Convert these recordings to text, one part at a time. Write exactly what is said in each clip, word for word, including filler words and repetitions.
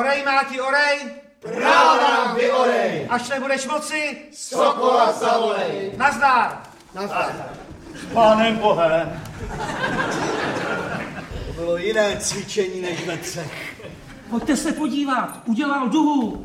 Orej, Máti, orej! Práva nám vyorej! Až nebudeš moci, Sokola zavolej! nazdar! Nazdar. S pánem Bohem. To bylo jiné cvičení než ve třech. Pojďte se podívat, udělal duhu.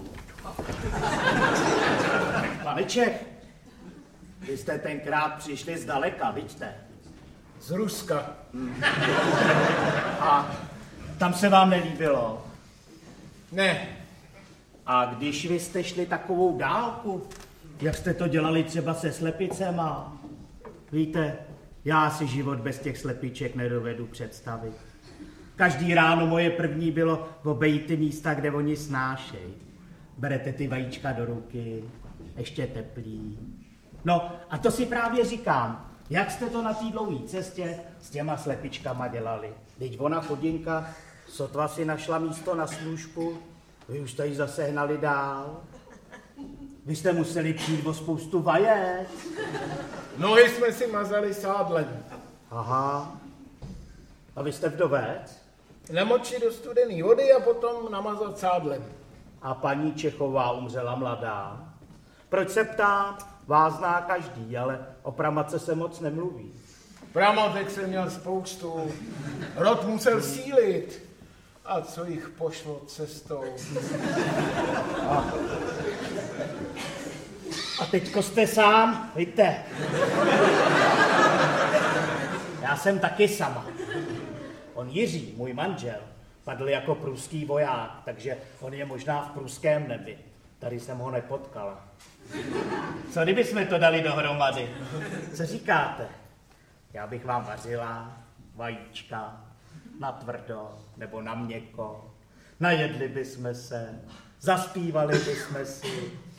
Paneček, vy jste tenkrát přišli zdaleka, vidíte? Z Ruska. Hmm. A tam se vám nelíbilo? Ne. A když vy jste šli takovou dálku, jak jste to dělali třeba se slepicema? Víte, já si život bez těch slepiček nedovedu představit. Každý ráno moje první bylo obejít ty místa, kde oni snášej. Berete ty vajíčka do ruky, ještě teplý. No a to si právě říkám, jak jste to na té dlouhé cestě s těma slepičkama dělali. Teď ona chodinka sotva si našla místo na slůžku, vy už tady zase hnali dál. Vy jste museli přijít o spoustu vajec. Nohy jsme si mazali sádlem. Aha. A vy jste vdovec? Namočit do studené vody a potom namazat sádlem. A paní Čechová umřela mladá. Proč se ptám? Vás zná každý, ale o pramace se moc nemluví. Pramatek jsem měl spoustu. Rod musel sílit. A co jich pošlo cestou? A, a teďko jste sám, víte. Já jsem taky sama. On Jiří, můj manžel, padl jako pruský voják, takže on je možná v pruském nebi. Tady jsem ho nepotkala. Co kdyby jsme to dali dohromady? Co říkáte? Já bych vám vařila vajíčka na tvrdo nebo na měkko. Najedli bychom se, zaspívali bychom si.